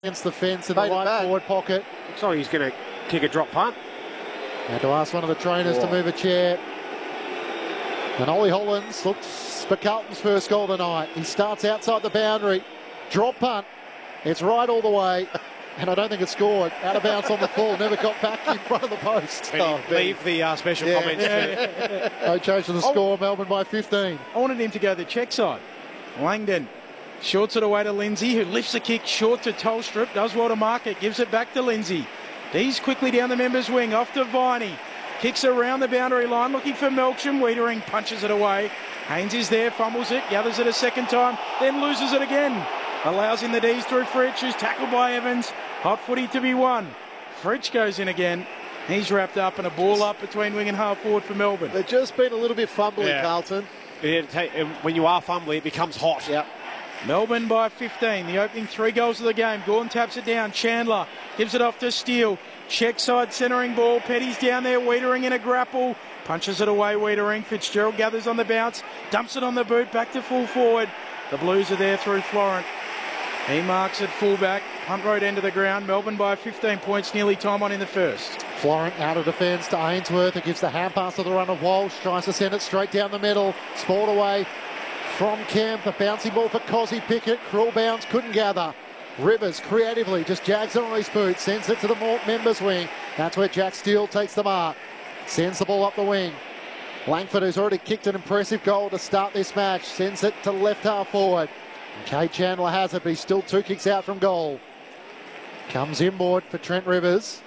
against the fence in the right forward pocket. Looks like he's going to kick a drop punt. Had to ask one of the trainers to move a chair. And Ollie Hollands looks for Carlton's first goal tonight. He starts outside the boundary. Drop punt. It's right all the way. And I don't think it scored. Out of bounds on the full. Never got back in front of the post. Leave the special comments. No change to the score. Melbourne by 15. I wanted him to go the check side. Langdon shorts it away to Lindsay, who lifts the kick short to Tolstrup. Does well to mark it. Gives it back to Lindsay. D's quickly down the members' wing. Off to Viney. Kicks around the boundary line. Looking for Melksham. Wiedering punches it away. Haynes is there. Fumbles it. Gathers it a second time. Then loses it again. Allows in the D's through Fritsch, who's tackled by Evans. Hot footy to be won. Fritsch goes in again. He's wrapped up and a ball up between wing and half forward for Melbourne. They've just been a little bit fumbling, Carlton. When you are fumbling, it becomes hot. Yep. Melbourne by 15. The opening 3 goals of the game. Gawn taps it down. Chandler gives it off to Steele. Check side centering ball. Petty's down there. Wiedering in a grapple. Punches it away, Wiedering. Fitzgerald gathers on the bounce. Dumps it on the boot. Back to full forward. The Blues are there through Florent. He marks at fullback. Punt road end of the ground. Melbourne by 15 points. Nearly time on in the first. Florent out of defence to Ainsworth. It gives the hand pass to the run of Walsh. Tries to send it straight down the middle. Sport away from Kemp. A bouncy ball for Cozzy Pickett. Cruel bounce. Couldn't gather. Rivers creatively just jags it on his boot. Sends it to the members' wing. That's where Jack Steele takes the mark. Sends the ball up the wing. Langford, who's already kicked an impressive goal to start this match, sends it to left half forward. Kade Chandler has it, but he's still 2 kicks out from goal. Comes inboard for Trent Rivers.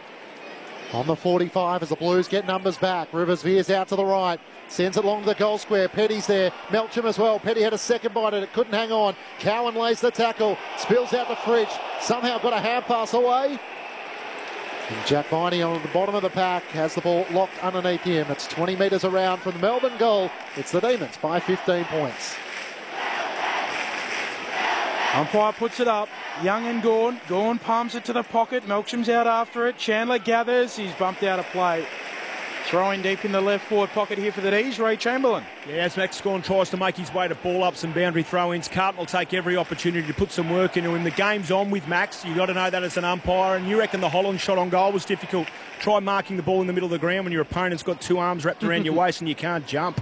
On the 45 as the Blues get numbers back. Rivers veers out to the right. Sends it along to the goal square. Petty's there. Melksham as well. Petty had a second bite at it. Couldn't hang on. Cowan lays the tackle. Spills out to Fritsch. Somehow got a hand pass away. And Jack Viney on the bottom of the pack has the ball locked underneath him. It's 20 metres around from the Melbourne goal. It's the Demons by 15 points. Umpire puts it up. Young and Gawn. Gawn palms it to the pocket. Melksham's out after it. Chandler gathers. He's bumped out of play. Throwing deep in the left forward pocket here for the D's, Ray Chamberlain. Yeah, as Max Gawn tries to make his way to ball ups and boundary throw-ins, Carlton will take every opportunity to put some work into him. The game's on with Max. You've got to know that as an umpire. And you reckon the Holland shot on goal was difficult. Try marking the ball in the middle of the ground when your opponent's got 2 arms wrapped around your waist and you can't jump.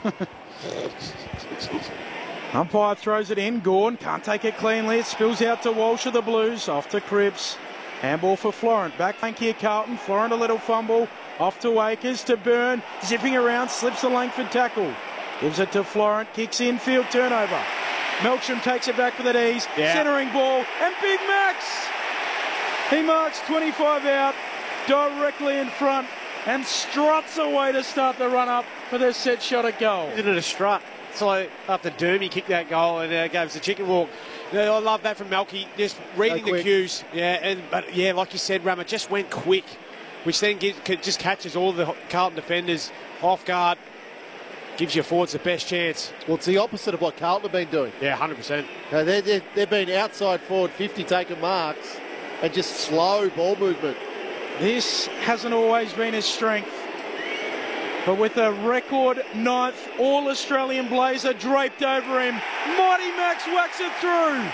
Umpire throws it in. Gawn can't take it cleanly. It spills out to Walsh of the Blues. Off to Cripps. Handball for Florent. Back flank here, Carlton. Florent a little fumble. Off to Akers to Byrne. Zipping around. Slips the Langford tackle. Gives it to Florent. Kicks in. Field turnover. Melksham takes it back for the D's. Centering ball. And Big Max. He marks 25 out. Directly in front. And struts away to start the run-up for the set shot at goal. Did it a strut. So after Dermy kicked that goal and gave us a chicken walk. I love that from Melky, just reading the cues. But like you said, Rama, just went quick, which then just catches all the Carlton defenders off guard, gives your forwards the best chance. Well, it's the opposite of what Carlton have been doing. Yeah, 100%. They've been outside forward 50 taking marks and just slow ball movement. This hasn't always been his strength. But with a record 9th All-Australian blazer draped over him, Mighty Max whacks it through.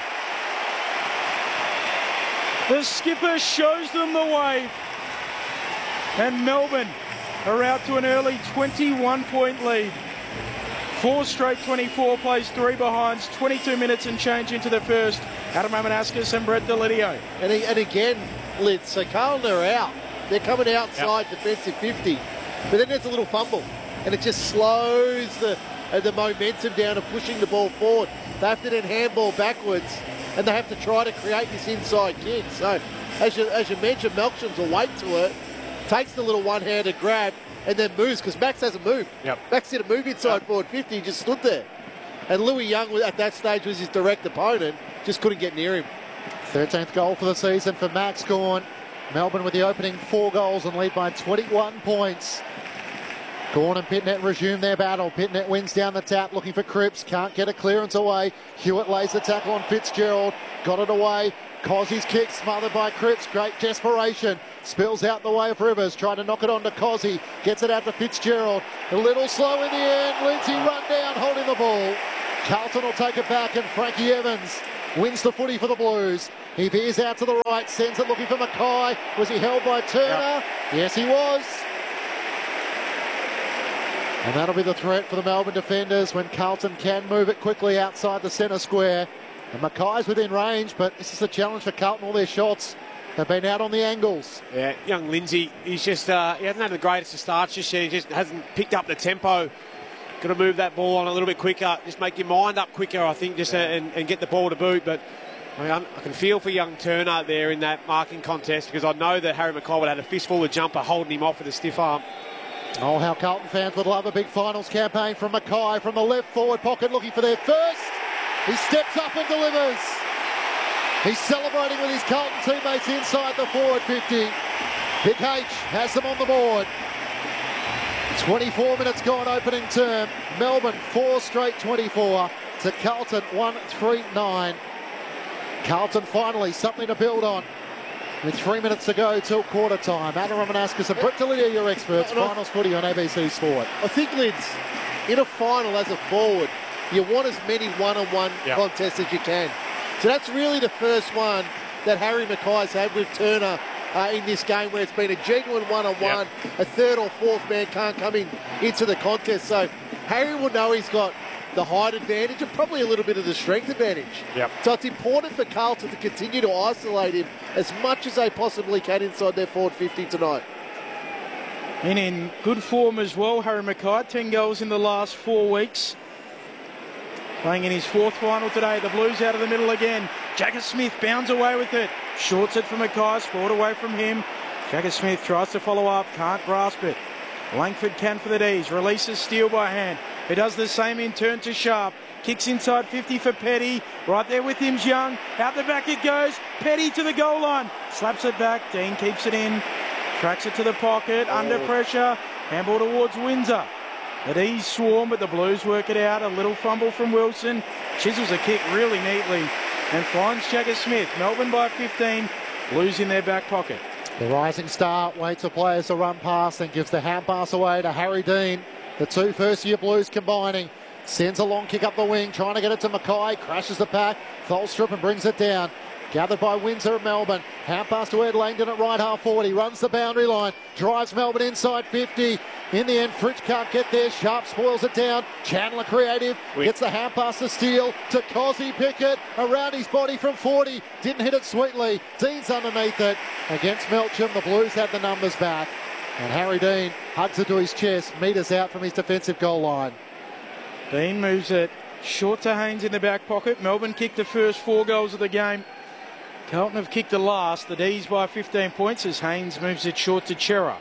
The skipper shows them the way. And Melbourne are out to an early 21-point lead. 4 straight 24 plays 3 behinds, 22 minutes and change into the first. Adam Amanaskas and Brett Delidio. And again, Liz, so Carlton are out. They're coming outside defensive 50. But then there's a little fumble, and it just slows the momentum down of pushing the ball forward. They have to then handball backwards, and they have to try to create this inside kick. So, as you mentioned, Melksham's will wait to it, takes the little one-handed grab, and then moves, because Max hasn't moved. Max didn't move inside forward 50, he just stood there. And Louis Young, at that stage, was his direct opponent, just couldn't get near him. 13th goal for the season for Max Gawn. Melbourne with the opening 4 goals and lead by 21 points. Gawn and Pitnet resume their battle. Pitnet wins down the tap, looking for Cripps. Can't get a clearance away. Hewitt lays the tackle on Fitzgerald. Got it away. Cozzy's kick smothered by Cripps. Great desperation. Spills out the way of Rivers. Trying to knock it on to Cozzy. Gets it out to Fitzgerald. A little slow in the end. Lindsay run down, holding the ball. Carlton will take it back, and Frankie Evans wins the footy for the Blues. He veers out to the right, sends it looking for Mackay. Was he held by Turner? Yes, he was. And that'll be the threat for the Melbourne defenders when Carlton can move it quickly outside the centre square. And Mackay's within range, but this is a challenge for Carlton. All their shots have been out on the angles. Yeah, young Lindsay, he's just, he hasn't had the greatest of starts just yet. He just hasn't picked up the tempo. Got to move that ball on a little bit quicker. Just make your mind up quicker, I think, just and get the ball to boot. But I can feel for young Turner there in that marking contest because I know that Harry Mackay would have had a fistful of jumper holding him off with a stiff arm. Oh, how Carlton fans would love a big finals campaign from Mackay from the left forward pocket looking for their first. He steps up and delivers. He's celebrating with his Carlton teammates inside the forward 50. Big H has them on the board. 24 minutes gone opening term. Melbourne 4 straight 24 to Carlton 1-3-9. Carlton finally something to build on. With 3 minutes to go till quarter time. Adam Romanascus and Brett Delidia, your experts. Finals footy on ABC Sport. I think, Lids, in a final as a forward, you want as many one-on-one contests as you can. So that's really the first one that Harry Mackay's had with Turner in this game where it's been a genuine one-on-one. A third or fourth man can't come into the contest. So Harry will know he's got the height advantage and probably a little bit of the strength advantage. So it's important for Carlton to continue to isolate him as much as they possibly can inside their forward 50 tonight. And in good form as well, Harry Mackay, 10 goals in the last 4 weeks. Playing in his 4th final today. The Blues out of the middle again. Jagger Smith bounds away with it. Shorts it from Mackay, scored away from him. Jagger Smith tries to follow up, can't grasp it. Langford can for the D's, releases Steele by hand. He does the same in turn to Sharp. Kicks inside 50 for Petty. Right there with him's Young. Out the back it goes. Petty to the goal line. Slaps it back. Dean keeps it in. Tracks it to the pocket. Under pressure. Handball towards Windsor. The D's swarm, but the Blues work it out. A little fumble from Wilson. Chisels a kick really neatly. And finds Jagger Smith. Melbourne by 15. Blues in their back pocket. The rising star waits for players to run past and gives the hand pass away to Harry Dean. The 2 first-year Blues combining. Sends a long kick up the wing, trying to get it to Mackay. Crashes the pack. Tholstrup and brings it down. Gathered by Windsor at Melbourne. Hand pass to Ed Langdon at right half 40. Runs the boundary line. Drives Melbourne inside 50. In the end, Fritsch can't get there. Sharp spoils it down. Chandler creative. Gets the hand pass to Steele. To Cozzy Pickett. Around his body from 40. Didn't hit it sweetly. Dean's underneath it. Against Melcham, the Blues had the numbers back. And Harry Dean hugs it to his chest. Metres out from his defensive goal line. Dean moves it short to Haynes in the back pocket. Melbourne kicked the first 4 goals of the game. Carlton have kicked the last. The D's by 15 points as Haynes moves it short to Chera.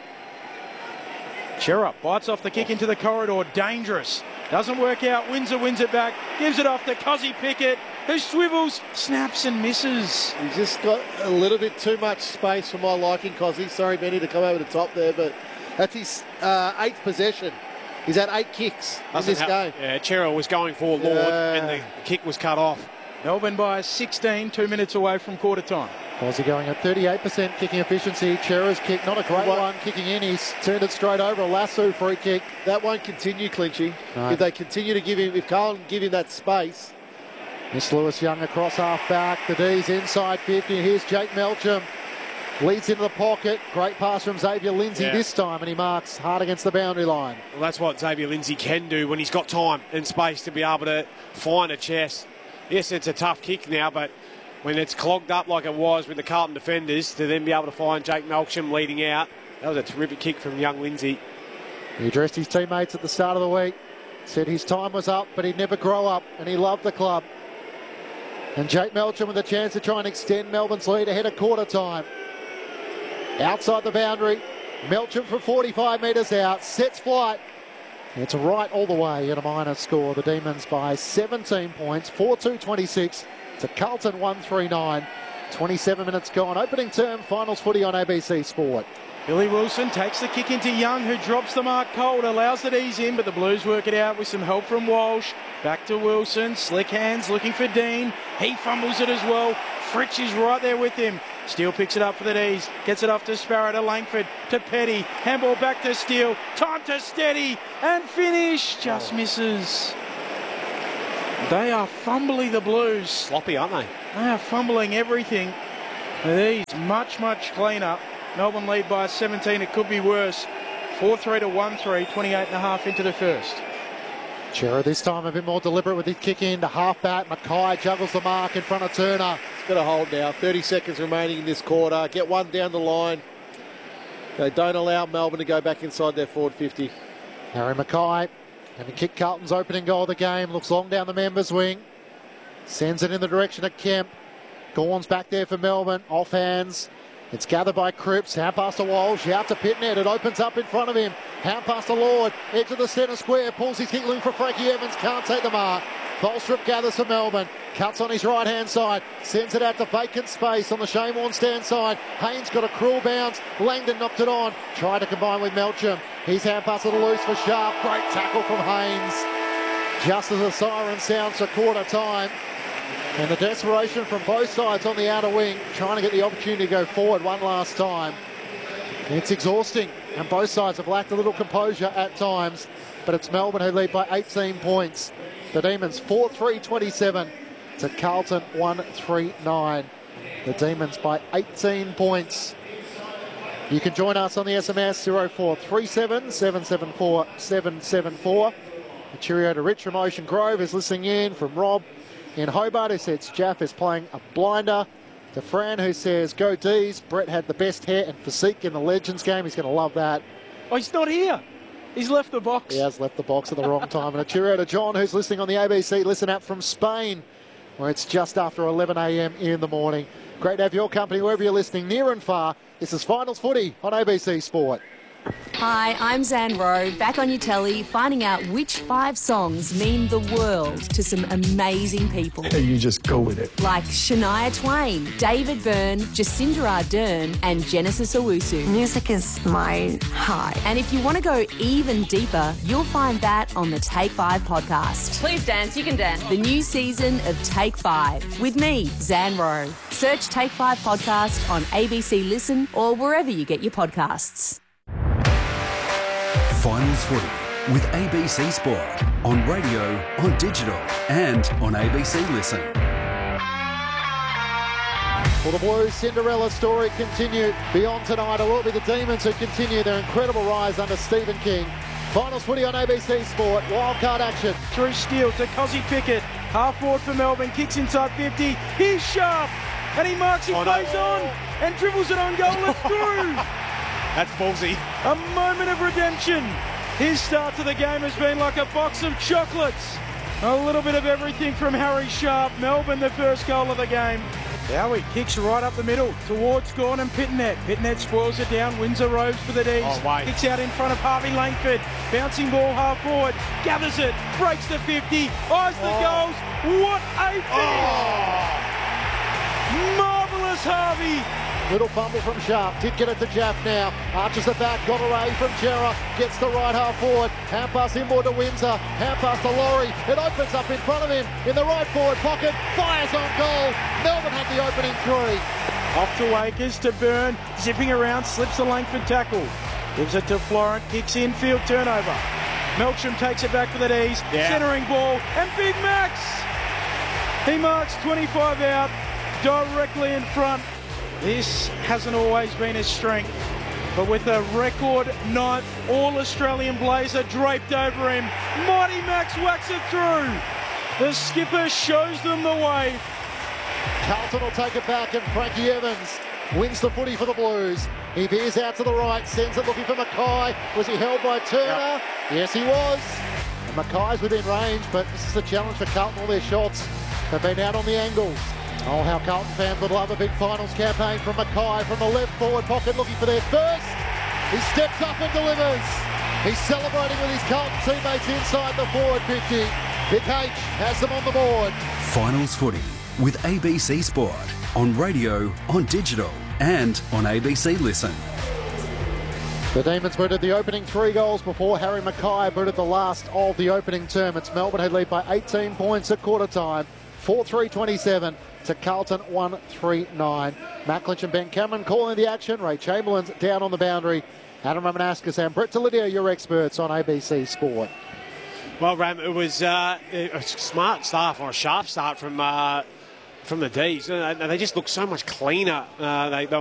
Chera bites off the kick into the corridor. Dangerous. Doesn't work out. Windsor wins it back. Gives it off to Cozzy Pickett, who swivels, snaps and misses. He's just got a little bit too much space for my liking, Cozzy. Sorry, Benny, to come over the top there, but that's his 8th possession. He's had 8 kicks in this game. Yeah, Chera was going for Lord and the kick was cut off. Melbourne by 16, 2 minutes away from quarter time. Aussie going at 38% kicking efficiency. Chera's kick, not a great one kicking in. He's turned it straight over. A lasso free kick. That won't continue, Clinchy. No. If they continue to give him, if Carlton give him that space. Miss Lewis Young across half back. The D's inside 50. Here's Jake Melcham. Leads into the pocket. Great pass from Xavier Lindsay this time, and he marks hard against the boundary line. Well, that's what Xavier Lindsay can do when he's got time and space to be able to find a chest. Yes, it's a tough kick now, but when it's clogged up like it was with the Carlton defenders, to then be able to find Jake Melcham leading out, that was a terrific kick from young Lindsay. He addressed his teammates at the start of the week, said his time was up, but he'd never grow up, and he loved the club. And Jake Melcham with a chance to try and extend Melbourne's lead ahead of quarter time. Outside the boundary, Melcham from 45 metres out, sets flight. It's right all the way at a minus score. The Demons by 17 points, 4-2-26 to Carlton 1-3-9. 27 minutes gone. Opening term, finals footy on ABC Sport. Billy Wilson takes the kick into Young, who drops the mark cold, allows it ease in, but the Blues work it out with some help from Walsh. Back to Wilson, slick hands, looking for Dean. He fumbles it as well. Fritsch is right there with him. Steele picks it up for the D's, gets it off to Sparrow, to Langford, to Petty. Handball back to Steele. Time to steady and finish. Just misses. They are fumbling the Blues. Sloppy, aren't they? They are fumbling everything. These much, much cleaner. Melbourne lead by 17. It could be worse. 4-3 to 1-3, 28.5 into the first. Chera this time a bit more deliberate with his kick in to half-bat. Mackay juggles the mark in front of Turner. He's got a hold now. 30 seconds remaining in this quarter. Get one down the line. They don't allow Melbourne to go back inside their forward 50. Harry Mackay having kicked Carlton's opening goal of the game. Looks long down the members' wing. Sends it in the direction of Kemp. Gawn's back there for Melbourne. Off hands. It's gathered by Cripps. Hand pass to Walsh. Out to Pitnet. It opens up in front of him. Hand pass to Lord. Edge of the centre square. Pulls his kick looking for Frankie Evans. Can't take the mark. Tholstrup gathers for Melbourne. Cuts on his right-hand side. Sends it out to vacant space on the Shane Warne stand side. Haynes got a cruel bounce. Langdon knocked it on. Tried to combine with Melcham. His hand pass to the loose for Sharp. Great tackle from Haynes. Just as a siren sounds for quarter time. And the desperation from both sides on the outer wing, trying to get the opportunity to go forward one last time. It's exhausting, and both sides have lacked a little composure at times, but it's Melbourne who lead by 18 points. The Demons 4-3-27 to Carlton 1-3-9. The Demons by 18 points. You can join us on the SMS 0437 774 774. A cheerio to Rich from Ocean Grove is listening in, from Rob in Hobart, who says Jaff is playing a blinder. To Fran, who says, go D's. Brett had the best hair and physique in the Legends game. He's going to love that. Oh, he's not here. He's left the box. He has left the box at the wrong time. And a cheerio to John, who's listening on the ABC Listen app from Spain, where it's just after 11 a.m. in the morning. Great to have your company wherever you're listening, near and far. This is Finals Footy on ABC Sport. Hi, I'm Zan Rowe, back on your telly, finding out which 5 songs mean the world to some amazing people. You just go with it. Like Shania Twain, David Byrne, Jacinda Ardern, and Genesis Owusu. Music is my high. And if you want to go even deeper, you'll find that on the Take 5 podcast. Please dance, you can dance. The new season of Take 5 with me, Zan Rowe. Search Take 5 podcast on ABC Listen or wherever you get your podcasts. Finals Footy with ABC Sport on radio, on digital and on ABC Listen. Well, the Blues' Cinderella story continued. Beyond tonight, it will be the Demons who continue their incredible rise under Stephen King. Finals Footy on ABC Sport. Wildcard action. Through Steele to Cozzy Pickett. Half forward for Melbourne. Kicks inside 50. He's Sharp. And he marks, he plays on. And dribbles it on goal. It's through. That's ballsy. A moment of redemption. His start to the game has been like a box of chocolates. A little bit of everything from Harry Sharp. Melbourne, the first goal of the game. Howie kicks right up the middle towards Gawn and Pitnet. Pitnet spoils it down. Windsor Robes for the D's. Kicks out in front of Harvey Langford. Bouncing ball half forward. Gathers it. Breaks the 50. Eyes the goals. What a finish! Marvellous Harvey. Little fumble from Sharp. Did get it to Jaff now. Arches the back. Got away from Chera. Gets the right half forward. Hand pass inboard to Windsor. Hand pass to Laurie. It opens up in front of him. In the right forward pocket. Fires on goal. Melbourne had the opening 3. Off to Akers to Byrne. Zipping around. Slips the Langford tackle. Gives it to Florent. Kicks infield. Turnover. Melcham takes it back for the D's. Centering ball. And Big Max. He marks 25 out. Directly in front. This hasn't always been his strength, but with a record 9th All-Australian blazer draped over him, Mighty Max whacks it through. The skipper shows them the way. Carlton will take it back, and Frankie Evans wins the footy for the Blues. He veers out to the right, sends it looking for Mackay. Was he held by Turner? Yes, he was. And Mackay's within range, but this is the challenge for Carlton. All their shots have been out on the angles. Oh, how Carlton fans would love a big finals campaign from Mackay from the left forward pocket, looking for their first. He steps up and delivers. He's celebrating with his Carlton teammates inside the forward 50. Vic H has them on the board. Finals Footy with ABC Sport on radio, on digital and on ABC Listen. The Demons booted the opening 3 goals before Harry Mackay booted the last of the opening term. It's Melbourne who lead by 18 points at quarter time. 4-3-27 to Carlton 1-3-9. Matt Lynch and Ben Cameron calling the action. Ray Chamberlain's down on the boundary. Adam Ramanaskas and Brett Delidio, your experts on ABC Sport. Well, Ram, it was a smart start or a sharp start from the D's. They just look so much cleaner. They